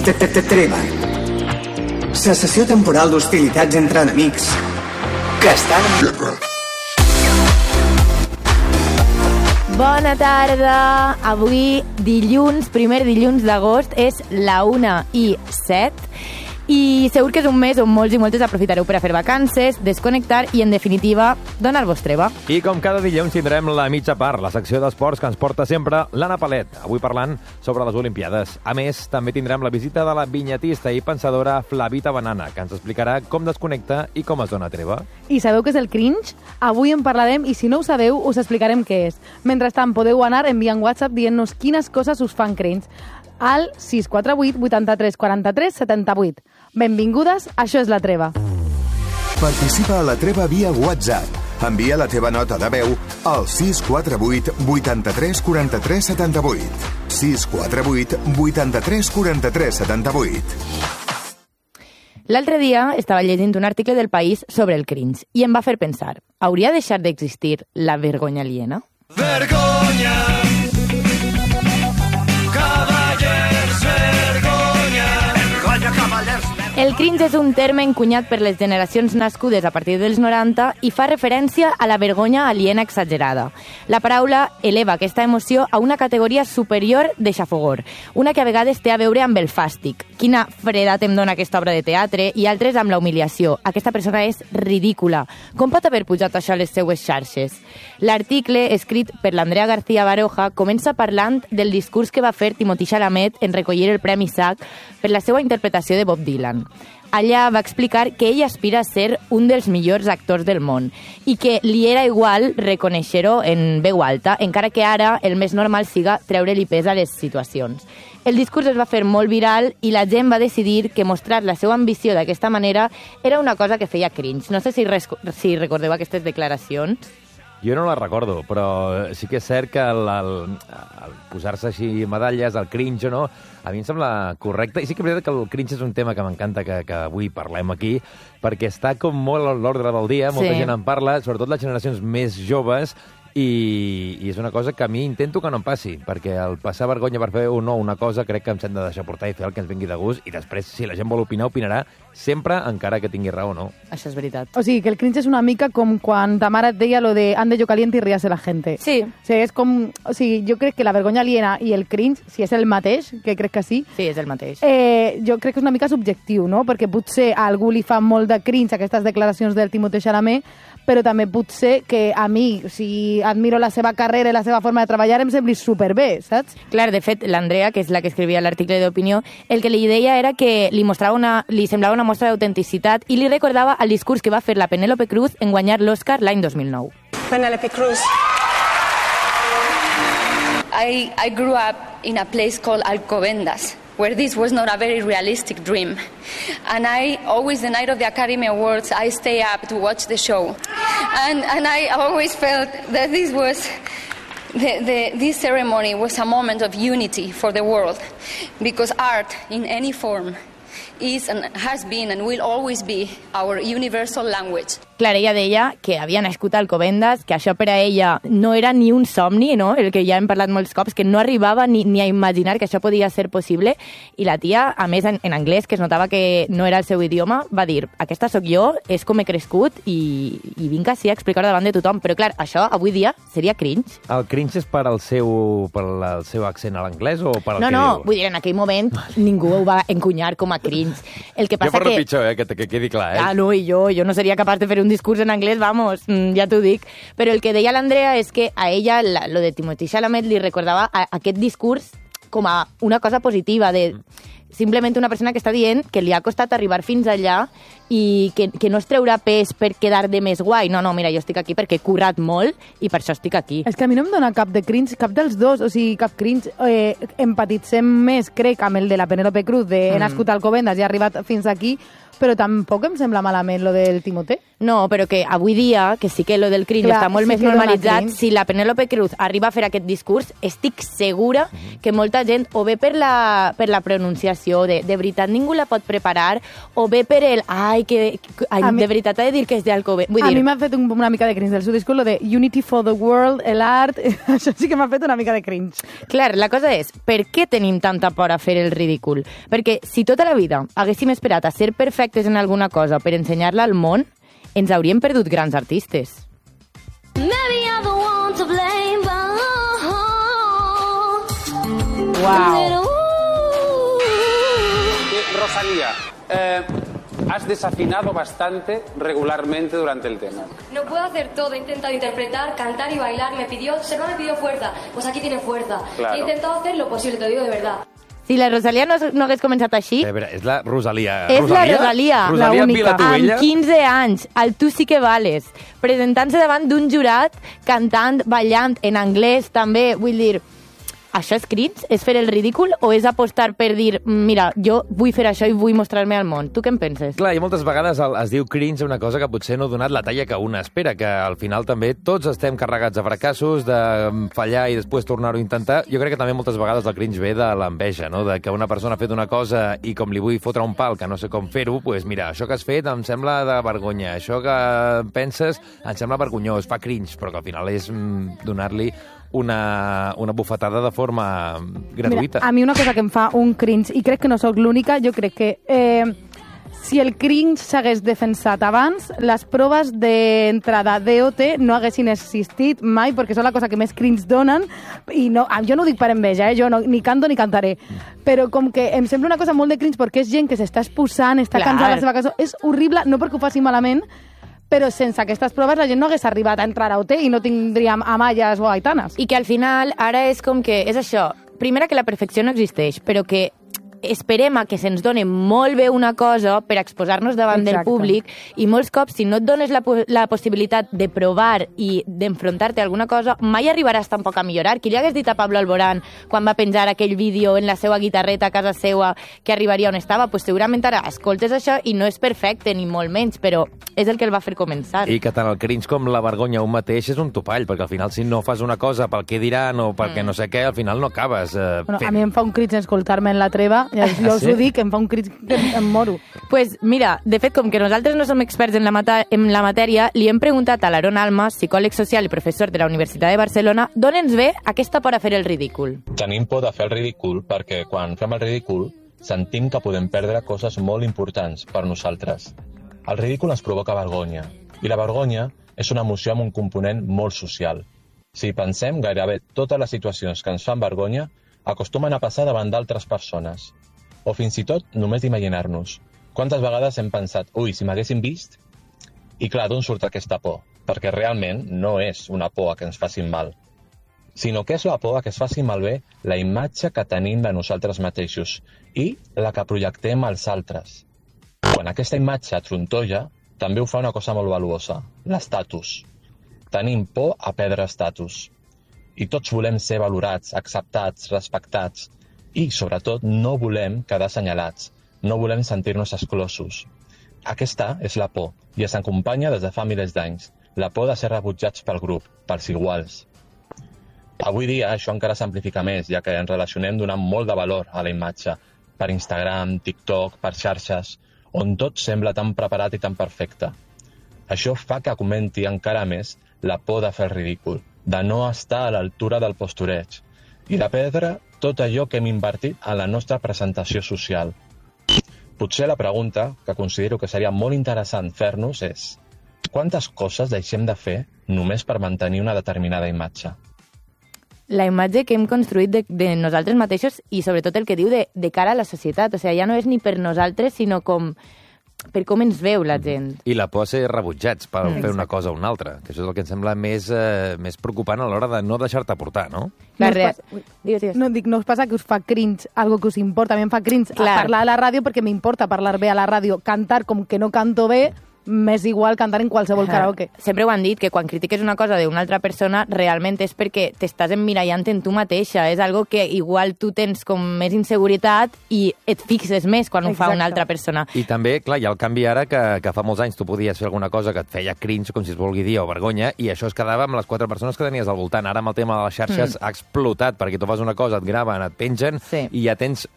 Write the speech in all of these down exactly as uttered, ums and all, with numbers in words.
Treva. Cessació temporal d'hostilitats entre enemics que estan en guerra. Bona tarda. Avui, dilluns, primer dilluns d'agost, és la una i set. I segur que és un mes on molts i moltes aprofitareu per a fer vacances, desconnectar i, en definitiva, donar-vos treva. I com cada dilluns tindrem la mitja part, la secció d'esports que ens porta sempre l'Anna Palet, avui parlant sobre les Olimpiades. A més, també tindrem la visita de la vinyetista i pensadora Flavita Banana, que ens explicarà com desconnecta i com es dona treva. I sabeu què és el cringe? Avui en parlarem i si no ho sabeu us explicarem què és. Mentrestant podeu anar enviant WhatsApp dient-nos quines coses us fan cringe al sis quatre vuit vuitanta-tres quaranta-tres setanta-vuit. Benvingudes, això és La Treva. Participa a La Treva via WhatsApp. Envia la teva nota de veu al sis quatre vuit vuitanta-tres quaranta-tres setanta-vuit. sis quatre vuit vuitanta-tres quaranta-tres setanta-vuit. L'altre dia estava llegint un article del País sobre el cringe i em va fer pensar, hauria deixat d'existir la vergonya aliena? Vergonya! El cringe és un terme encunyat per les generacions nascudes a partir dels noranta i fa referència a la vergonya aliena exagerada. La paraula eleva aquesta emoció a una categoria superior de xafogor, una que a vegades té a veure amb el fàstic. Quina fredat em dona aquesta obra de teatre, i altres amb la humiliació. Aquesta persona és ridícula. Com pot haver pujat això a les seues xarxes? L'article, escrit per l'Andrea García Baroja, comença parlant del discurs que va fer Timothy Chalamet en recollir el Premi S A C per la seva interpretació de Bob Dylan. Allà va explicar que ell aspira a ser un dels millors actors del món i que li era igual reconèixer-ho en veu alta, encara que ara el més normal siga treure-li pes a les situacions. El discurs es va fer molt viral i la gent va decidir que mostrar la seva ambició d'aquesta manera era una cosa que feia cringe. No sé si, res, si recordeu aquestes declaracions. Jo no la recordo, però sí que és cert que el, el, el posar-se així medalles, el cringe o no, a mi em sembla correcte. I sí que és veritat que el cringe és un tema que m'encanta que, que avui parlem aquí, perquè està com molt a l'ordre del dia, molta Sí. gent en parla, sobretot les generacions més joves, i, i és una cosa que a mi intento que no em passi, perquè el passar vergonya per fer o no una cosa crec que ens hem de deixar portar i fer el que ens vingui de gust, i després, si la gent vol opinar, opinarà sempre, encara que tingui raó o no. Això és veritat. O sigui, que el cringe és una mica com quan ta mare et deia lo de ande yo caliente y ríase la gente. Sí. O sigui, és com... O sigui, jo crec que la vergonya aliena i el cringe, si és el mateix, que crec que sí, Sí, és el mateix. eh, jo crec que és una mica subjectiu, no? Perquè potser a algú li fa molt de cringe aquestes declaracions del Timothée Chalamet, però també potser que a mi, si admiro la seva carrera i la seva forma de treballar, em sembli superbé, saps? Clar, de fet, l'Andrea, que és la que escrivia l'article d'opinió, el que li deia era que li, mostrava una, li semblava una mostra d'autenticitat i li recordava el discurs que va fer la Penélope Cruz en guanyar l'Oscar l'any dos mil nou. Penelope Cruz. I, I grew up in a place called Alcobendas, where this was not a very realistic dream. And I, always the night of the Academy Awards, I stay up to watch the show. And, and I always felt that this was, the, the, this ceremony was a moment of unity for the world. Because art, in any form, is and has been and will always be our universal language. Clar, ella deia que havia nascut a Alcobendas, que això per a ella no era ni un somni, no? El que ja hem parlat molts cops, que no arribava ni, ni a imaginar que això podia ser possible, i la tia, a més en, en anglès, que es notava que no era el seu idioma, va dir, aquesta sóc jo, és com he crescut i, i vinc així a explicar davant de tothom. Però clar, això avui dia seria cringe. El cringe és per al seu, per el seu accent a l'anglès o per al No, que no, diu? vull dir, en aquell moment ningú ho va encunyar com a cringe. El que Jo passa per lo que... pitjor, eh, que, que quedi clar, eh? Ah, no, i jo, jo no seria capaç de fer un discurs en anglès, vamos, ja t'ho dic. Però el que deia l'Andrea és que a ella, la, lo de Timothée Chalamet, li recordava a, aquest discurs com a una cosa positiva, de simplement una persona que està dient que li ha costat arribar fins allà i que, que no es treurà pes per quedar de més guai. No, no, mira, jo estic aquí perquè he currat molt i per això estic aquí. És que a mi no em dona cap de cringe, cap dels dos, o sigui, cap cringe. Eh, empatitzem més, crec, amb el de la Penélope Cruz, de he nascut a Alcobendas i he arribat fins aquí, però tampoc em sembla malament lo del Timothée. No, però que avui dia, que sí que lo del cringe Clar, està molt sí més que dona normalitzat, cringe. si la Penélope Cruz arriba a fer aquest discurs, estic segura que molta gent, o bé per la, per la pronunciació situació de, de veritat ningú la pot preparar, o bé per el, ai, que, ai A mi- de veritat he de dir que és d'Alcobendas. Vull A dir, mi m'ha fet un, una mica de cringe del seu discurs, lo de Unity for the World, l'art, això sí que m'ha fet una mica de cringe. clar, la cosa és, per què tenim tanta por a fer el ridícul? Perquè si tota la vida haguéssim esperat a ser perfectes en alguna cosa per ensenyar-la al món, ens hauríem perdut grans artistes. Maybe I'm the one to blame, but Wow. Rosalía, eh, has desafinado bastante regularmente durante el tema. No puedo hacer todo, he intentado interpretar, cantar y bailar, me pidió, Selva me pidió fuerza, pues aquí tiene fuerza. Claro. He intentado hacer lo posible, te lo digo de verdad. Si la Rosalia no, no hagués començat així, A veure, és la Rosalia. és la Rosalia, Rosalia la en única. Vilatovella. amb quinze anys, al Tu sí que vales, presentant-se davant d'un jurat, cantant, ballant, en anglès també, vull dir... Això és cringe? És fer el ridícul? O és apostar per dir, mira, jo vull fer això i vull mostrar-me al món? Tu què en penses? Clar, i moltes vegades el- es diu cringe una cosa que potser no ha donat la talla que una espera, que al final també tots estem carregats de fracassos, de fallar i després tornar-ho a intentar. Jo crec que també moltes vegades el cringe ve de l'enveja, no? De que una persona ha fet una cosa i com li vull fotre un pal que no sé com fer-ho, doncs mira, això que has fet em sembla de vergonya, això que penses em sembla vergonyós, fa cringe, però que al final és mm, donar-li una, una bufetada de forma gratuïta. Mira, a mi una cosa que em fa un cringe, i crec que no sóc l'única, jo crec que eh, si el cringe s'hagués defensat abans, les proves d'entrada d'E O T no haguessin existit mai, perquè són la cosa que més cringe donen, i no, jo no ho dic per enveja, eh? Jo no, ni canto ni cantaré, però com que em sembla una cosa molt de cringe perquè és gent que s'està exposant, està Clar. cansada de la seva cançó, és horrible, no perquè ho faci malament, però sense aquestes proves la gent no hagués arribat a entrar a O T i no tindríem Amayas o Aitanes. I que al final ara és com que, és això, primera que la perfecció no existeix, però que esperem a que se'ns doni molt bé una cosa per exposar-nos davant del Exacte. públic i molts cops, si no et dones la, po- la possibilitat de provar i d'enfrontar-te a alguna cosa, mai arribaràs tampoc a millorar. Qui li hagués dit a Pablo Alborán quan va penjar aquell vídeo en la seva guitarreta a casa seva que arribaria on estava? Pues segurament ara escoltes això i no és perfecte, ni molt menys, però és el que el va fer començar. I que tant el cringe com la vergonya un mateix és un topall, perquè al final si no fas una cosa pel que diran o perquè no sé què, al final no acabes eh, Bueno, a fent. mi em fa un crit escoltar-me en la treva, ja, jo us sí? ho dic, em fa un crit que em moro. Pues mira, de fet, com que nosaltres no som experts en la, mata en la matèria, li hem preguntat a l'Aaron Alma, psicòleg social i professor de la Universitat de Barcelona, d'on ens ve aquesta por a fer el ridícul. Tenim por de fer el ridícul perquè quan fem el ridícul sentim que podem perdre coses molt importants per nosaltres. El ridícul ens provoca vergonya i la vergonya és una emoció amb un component molt social. Si pensem, gairebé totes les situacions que ens fan vergonya acostumen a passar davant d'altres persones. O fins i tot només d'imaginar-nos. Quantes vegades hem pensat, ui, si m'haguessin vist? I clar, d'on surt aquesta por? Perquè realment no és una por a que ens facin mal, sinó que és la por a que es faci malbé la imatge que tenim de nosaltres mateixos i la que projectem als altres. Quan aquesta imatge trontolla, també ho fa una cosa molt valuosa, l'estatus. Tenim por a perdre estatus. I tots volem ser valorats, acceptats, respectats. I, sobretot, no volem quedar assenyalats. No volem sentir-nos exclosos. Aquesta és la por, i es acompanya des de fa milers d'anys. La por de ser rebutjats pel grup, pels iguals. Avui dia això encara s'amplifica més, ja que ens relacionem donant molt de valor a la imatge, per Instagram, TikTok, per xarxes, on tot sembla tan preparat i tan perfecte. Això fa que augmenti encara més la por de fer el ridícul, de no estar a l'altura del postureig i de perdre tot allò que hem invertit en la nostra presentació social. Potser la pregunta que considero que seria molt interessant fer-nos és quantes coses deixem de fer només per mantenir una determinada imatge? La imatge que hem construït de, de nosaltres mateixos i sobretot el que diu de, de cara a la societat. O sigui, ja no és ni per nosaltres, sinó com per com ens veu la gent. I la por a ser rebutjats per Mm. fer una cosa o una altra, que això és el que em sembla més, eh, més preocupant a l'hora de no deixar-te portar, no? La No us rea- passa- Ui. Digues, digues. No, dic, no us passa que us fa cringe algo que us importa? A mi em fa cringe Clar. a parlar a la ràdio perquè m'importa parlar bé a la ràdio. Cantar com que no canto bé, m'és igual cantar en qualsevol karaoke. Sempre ho han dit, que quan critiques una cosa d'una altra persona, realment és perquè t'estàs emmirallant en tu mateixa. És algo que igual tu tens com més inseguretat i et fixes més quan ho fa Exacte. una altra persona. I també, clar, hi ha el canvi ara que, que fa molts anys tu podies fer alguna cosa que et feia cringe, com si es vulgui dir, o vergonya, i això es quedava amb les quatre persones que tenies al voltant. Ara amb el tema de les xarxes Mm. ha explotat, perquè tu fas una cosa, et graven, et pengen, Sí. i ja tens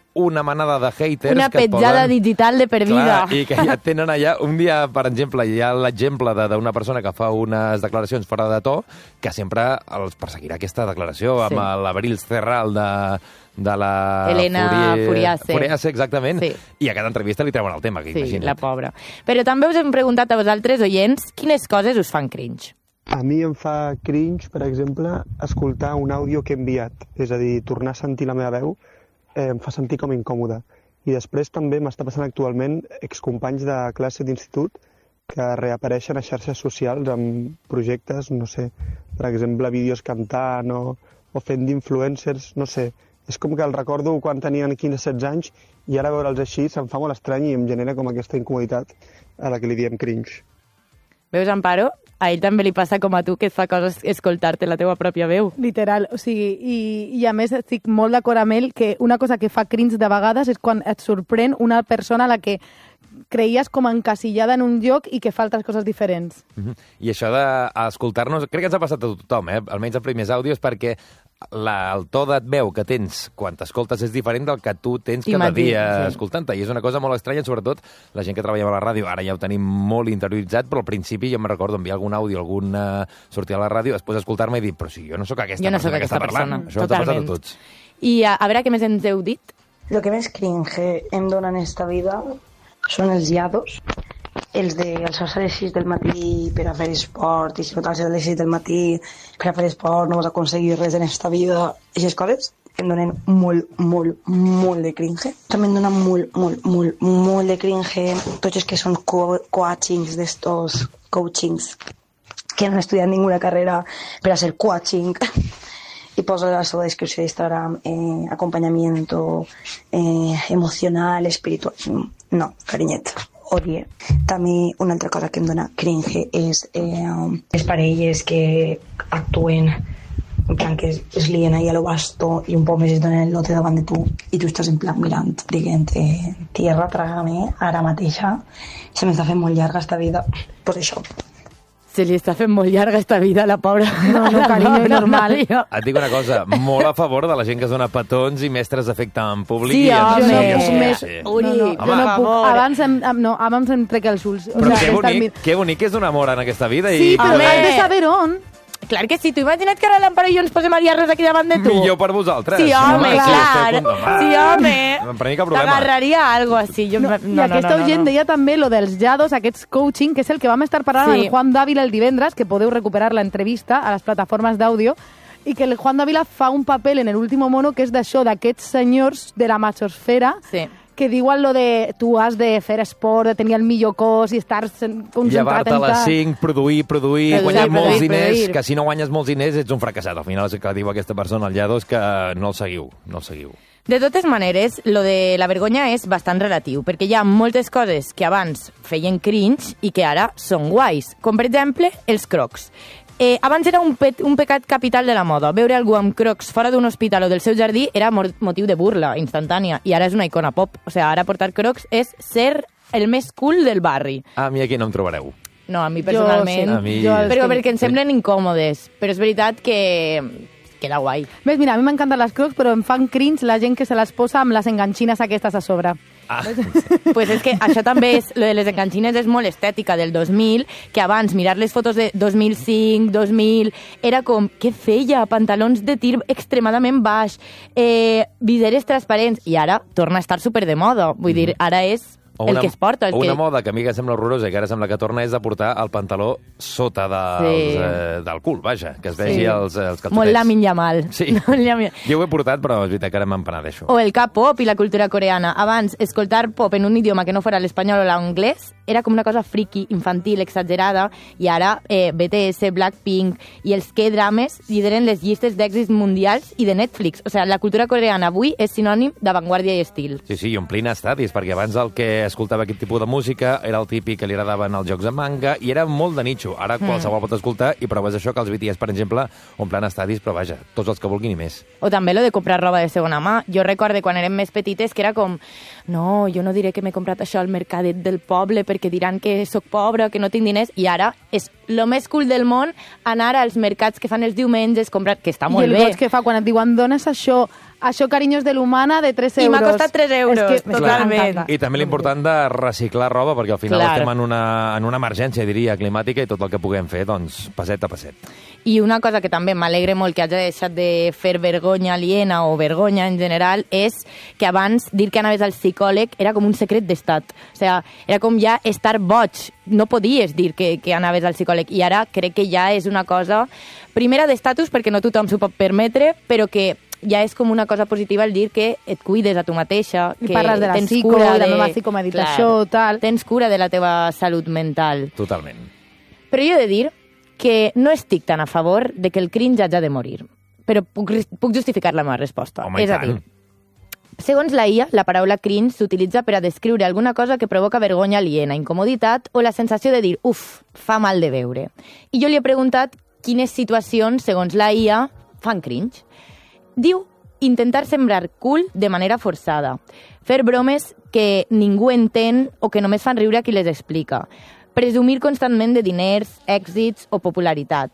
una manada de haters una que et petjada poden... digital de per vida. Clar, i que ja tenen allà... Un dia, per exemple, hi ha l'exemple de- d'una persona que fa unes declaracions fora de to, que sempre els perseguirà aquesta declaració, Sí. amb l'Abril Cerral de, de la... Elena Furie- Furiase. Furiase, exactament. Sí. I a cada entrevista li treuen el tema, que Sí, imagina't. la pobra. Però també us hem preguntat a vosaltres, oients, quines coses us fan cringe? A mi em fa cringe, per exemple, escoltar un àudio que he enviat. És a dir, tornar a sentir la meva veu eh, em fa sentir com incòmode. I després també m'està passant actualment excompanys de classe d'institut que reapareixen a xarxes socials amb projectes, no sé, per exemple, vídeos cantant o, o fent d'influencers, no sé. És com que el recordo quan tenien quinze setze anys i ara veure'ls així se'm fa molt estrany i em genera com aquesta incomoditat a la que li diem cringe. Veus, Amparo? A ell també li passa com a tu, que et fa coses escoltar-te la teua pròpia veu. Literal, o sigui, i, i a més estic molt d'acord amb ell que una cosa que fa cringe de vegades és quan et sorprèn una persona a la que creies com encasillada en un lloc i que fa altres coses diferents. Mhm. I això d'escoltar-nos, crec que ens ha passat a tothom, eh? Almenys els primers àudios, perquè la, el to de veu que tens quan t'escoltes és diferent del que tu tens I cada matí, dia sí. escoltant-te. I és una cosa molt estranya, sobretot la gent que treballa a la ràdio. Ara ja ho tenim molt interioritzat, però al principi jo me recordo enviar algun àudio, algun uh, sortir a la ràdio, després escoltar-me i dir, però si jo no sóc aquesta Jo no persona sóc que aquesta està parlant. persona, Això ens ha passat a totalment. tots. I a, a veure què més ens heu dit. Lo que més cringe em dona en esta vida són els iados, els de alçar-se a les sis del matí per a fer esport, i si no t'alces a les sis del matí per a fer esport no vas aconseguir res en esta vida. Aquestes coses em donen molt, molt, molt de cringe. També em dona molt, molt, molt, molt de cringe tots els que són co coachings d'estos coachings que no han estudiat ninguna carrera per a ser coaching y posa la seva descripció d'Instagram eh, acompañamiento eh, emocional, espiritual. No, carinyet, odie. També una altra cosa que em dona cringe és eh, les parelles que actuen en plan que es, es lien ahí a lo vasto i un poc més es donen el lote davant de tu i tu estàs en plan mirant, dient eh, tierra, trágame, ara mateixa se m'està fent molt llarga esta vida, pues això. Se li està fent molt llarga esta vida a la pobra. No, no, carinyo, normal. Et dic una cosa, molt a favor de la gent que es dona petons i mestres d'efecte en públic. Sí, i en- home. Jo no sí, puc sí, més. sí. Uri, no, no, Home. jo no per puc. favor. Abans em, em, no, abans em trec els ulls. Però sigui, que estar bonic, mir- que bonic és un amor en aquesta vida. Sí, i però Home. has de saber on. Clar que sí, tu imagina't que ara l'Amparo i jo ens posem a liar-nos aquí davant de tu. Millor per vosaltres. Sí, home, si clar. esteu con- Sí, home. Per mi cap problema. T'agarraria algo així. Jo, no, I no, aquesta no, no, gent no. deia també lo dels jados, aquests coaching, que és el que vam estar parlant Sí. amb el Juan Dávila el divendres, que podeu recuperar l'entrevista a les plataformes d'àudio, i que el Juan Dávila fa un paper en l'último mono que és d'això, d'aquests senyors de la machosfera, Sí. que diuen lo de tu has de fer esport, de tenir el millor cos i estar sen- concentrat Llevar-te a en les ta... cinc, produir, produir, Produir, guanyar produir, molts diners, produir. que si no guanyes molts diners ets un fracassat. Al final és el que diu aquesta persona al Llados, que no el seguiu, no el seguiu. De totes maneres, lo de la vergonya és bastant relatiu, perquè hi ha moltes coses que abans feien cringe i que ara són guais, com per exemple els crocs. Eh, abans era un, pet, un pecat capital de la moda. Veure algú amb crocs fora d'un hospital o del seu jardí era mor- motiu de burla instantània, i ara és una icona pop. O sigui, ara portar crocs és ser el més cool del barri. A mi aquí no em trobareu. No, a mi personalment. sí. A mi- Jo els Però tinc- perquè em semblen incòmodes. Però és veritat que queda guai. Ves, mira, a mi m'encanten les crocs, però em fan cringe la gent que se les posa amb les enganxines aquestes a sobre. Ah. Pues és que això també és, lo de les enganxines és molt estètica del dos mil, que abans mirar les fotos de dos mil cinc, dos mil, era com, què feia? Pantalons de tir extremadament baix, eh, viseres transparents, i ara torna a estar super de moda. Vull dir, ara és O el una, que es porta. El o una que... moda que a mi que sembla horrorosa i que ara sembla que torna és de portar el pantaló sota dels, Sí. eh, del cul, vaja, que es vegi Sí. els, els calçotets. Molt Lamin Yamal. Sí. Molt Lamin- Jo ho he portat, però és veritat que ara m'empenedeixo. O el K-pop i la cultura coreana. Abans, escoltar pop en un idioma que no fora l'espanyol o l'anglès era com una cosa friki, infantil, exagerada, i ara eh, B T S, Blackpink i els K-drames lideren les llistes d'èxits mundials i de Netflix. O sigui, la cultura coreana avui és sinònim d'avantguàrdia i estil. Sí, sí, i omplint estadis, perquè abans el que escoltava aquest tipus de música era el típic que li agradaven els jocs de manga i era molt de nicho. Ara qualsevol pot escoltar i prova és això que els B T S, per exemple, omplen estadis, però vaja, tots els que vulguin i més. O també lo de comprar roba de segona mà. Jo recorde quan érem més petites que era com no, jo no diré que m'he comprat això al mercadet del poble perquè diran que sóc pobra, que no tinc diners, i ara és lo més cool del món anar als mercats que fan els diumenges, comprar, que està molt I el bé. goig que fa quan et diuen dones això això Cariños de l'Humana de tres I euros. m'ha costat tres euros, És que totalment. I també l'important de reciclar roba, perquè al final Clar. estem en una, en una emergència, diria, climàtica, i tot el que puguem fer, doncs, passet a passet. I una cosa que també m'alegre molt que hagi deixat de fer vergonya aliena o vergonya en general és que abans dir que anaves al psicòleg era com un secret d'estat. O sigui, era com ja estar boig. No podies dir que, que anaves al psicòleg. I ara crec que ja és una cosa, primera d'estatus, perquè no tothom s'ho pot permetre, però que ja és com una cosa positiva el dir que et cuides a tu mateixa, I que parles de la tens psico, cura de la de... meva psicomeditació, Clar, tal. Tens cura de la teva salut mental. Totalment. Però jo he de dir que no estic tan a favor de que el cringe hagi de morir. Però puc, puc justificar la meva resposta. Home, és a dir, segons la I A, la paraula cringe s'utilitza per a descriure alguna cosa que provoca vergonya aliena, incomoditat o la sensació de dir, uf, fa mal de veure. I jo li he preguntat quines situacions, segons la I A, fan cringe. Diu intentar sembrar cool de manera forçada, fer bromes que ningú entén o que només fan riure a qui les explica, presumir constantment de diners, èxits o popularitat,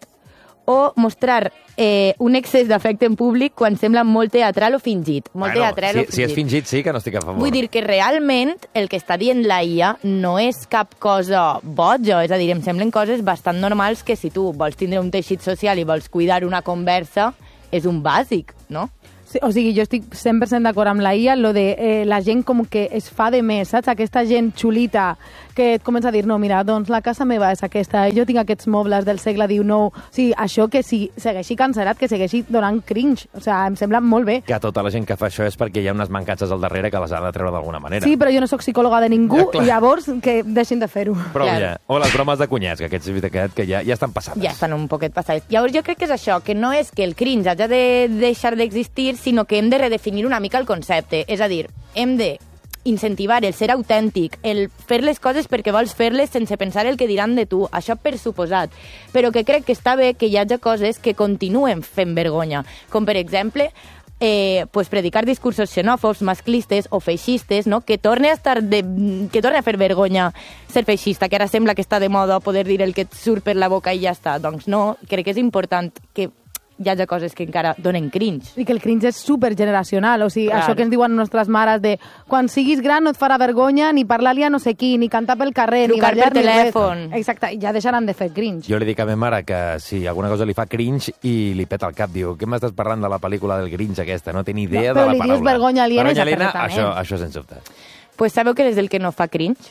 o mostrar eh, un excés d'afecte en públic quan sembla molt teatral o fingit. Molt Bueno, teatral si, o fingit. si és fingit, sí que no estic a favor. Vull dir que realment el que està dient la I A no és cap cosa boja, és a dir, em semblen coses bastant normals que si tu vols tindre un teixit social i vols cuidar una conversa, és un bàsic, no? Sí, o sigui, jo estic cent per cent d'acord amb la I A, lo de eh, la gent com que es fa de més, saps? Aquesta gent xulita que et comença a dir, no, mira, doncs la casa meva és aquesta, jo tinc aquests mobles del segle dinou. O sigui, això que si segueixi cancel·lat, que segueixi donant cringe. O sigui, em sembla molt bé. Que tota la gent que fa això és perquè hi ha unes mancances al darrere que les ha de treure d'alguna manera. Sí, però jo no sóc psicòloga de ningú, Ja, clar. i llavors que deixin de fer-ho. Però ja, o les bromes de cunyats, que aquests aquest, que ja, ja estan passades. Ja estan un poquet passats. Llavors jo crec que és això, que no és que el cringe hagi de deixar d'existir, sinó que hem de redefinir una mica el concepte. És a dir, hem de incentivar el ser autèntic, el fer les coses perquè vols fer-les sense pensar el que diran de tu, això per suposat. Però que crec que està bé que hi hagi coses que continuen fent vergonya, com per exemple eh, pues predicar discursos xenòfobs, masclistes o feixistes, no? que torne a estar de, que torne a fer vergonya ser feixista, que ara sembla que està de moda poder dir el que et surt per la boca i ja està. Doncs no, crec que és important que hi ha coses que encara donen cringe. I que el cringe és supergeneracional, o sigui, Clar. això que ens diuen nostres mares de quan siguis gran no et farà vergonya ni parlar-li a no sé qui, ni cantar pel carrer, Trucar ni ballar, per ni res. telèfon. Exacte, i ja deixaran de fer cringe. Jo li dic a ma mare que si alguna cosa li fa cringe i li peta el cap, diu, què m'estàs parlant de la pel·lícula del Grinch aquesta? No té ni idea No, de però la li paraula. dius vergonya aliena i Vergonya ja aliena, perfectament. això, això sens dubte. Pues sabeu que és el que no fa cringe?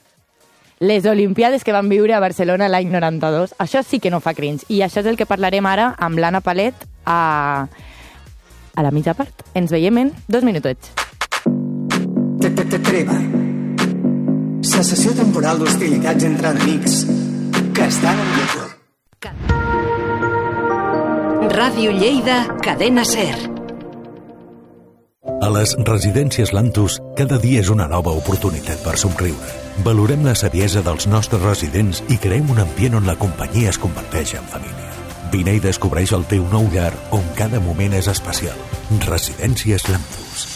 Les Olimpiades que van viure a Barcelona l'any noranta-dos. Això sí que no fa cringe. I això és el que parlarem ara amb l'Anna Palet a, a la mitja part. Ens veiem en dos minutets. Treva. Cessació temporal d'hostilitats entre enemics que estan en vigor. Ràdio Lleida, Cadena Ser. A les residències Lantus, cada dia és una nova oportunitat per somriure. Valorem la saviesa dels nostres residents i creem un ambient on la companyia es converteix en família. Vine i descobreix el teu nou llar on cada moment és especial. Residències Lantus.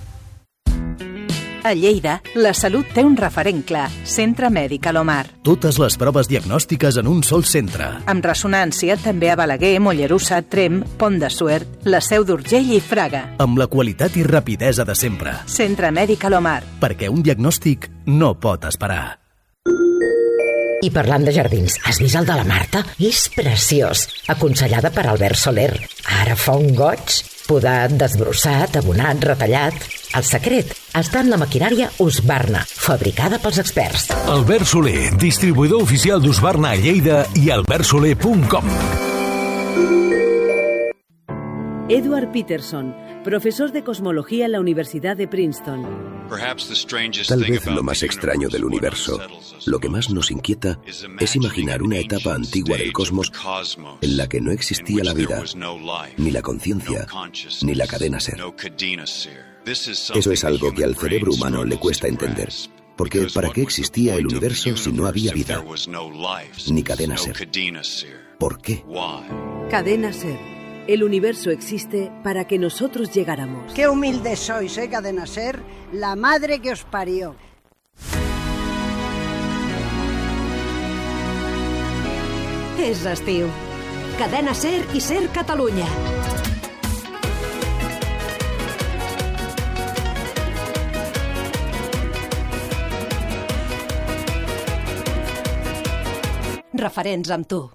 A Lleida, la salut té un referent clar, Centre Mèdic Alomar. Totes les proves diagnòstiques en un sol centre. Amb ressonància també a Balaguer, Mollerussa, Tremp, Pont de Suert, la Seu d'Urgell i Fraga. Amb la qualitat i rapidesa de sempre. Centre Mèdic Alomar. Perquè un diagnòstic no pot esperar. I parlant de jardins, has vist el de la Marta? És preciós. Aconsellada per Albert Soler. Ara fa un goig. Podat, desbrossat, abonat, retallat. El secret està en la maquinària Husqvarna, fabricada pels experts. Albert Soler, distribuïdor oficial d'Husqvarna a Lleida i albert soler punt com. Edward Peterson, profesor de cosmología en la Universidad de Princeton. Tal vez lo más extraño del universo, lo que más nos inquieta, es imaginar una etapa antigua del cosmos en la que no existía la vida, ni la conciencia, ni la cadena ser. Eso es algo que al cerebro humano le cuesta entender. Porque ¿para qué existía el universo si no había vida? Ni cadena ser. ¿Por qué? Cadena Ser. El universo existe para que nosotros llegáramos. Qué humildes sois, ¿eh, Cadena Ser? La madre que os parió. És estiu. Cadena Ser i Ser Catalunya. referents amb tu.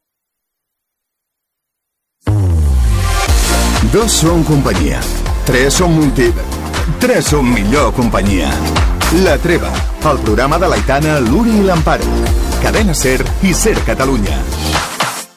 Dos són companyia. Tres són multi... Tres són millor companyia. La Treva, el programa de l'Aitana, l'Uri i l'Amparo. Cadena Ser i Ser Catalunya.